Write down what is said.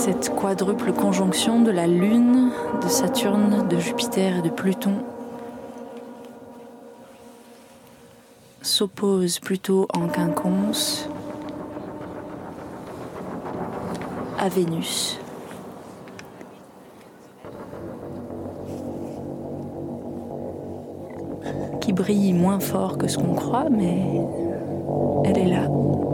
Cette quadruple conjonction de la Lune, de Saturne, de Jupiter et de Pluton s'oppose plutôt en quinconce à Vénus. Qui brille moins fort que ce qu'on croit, mais elle est là.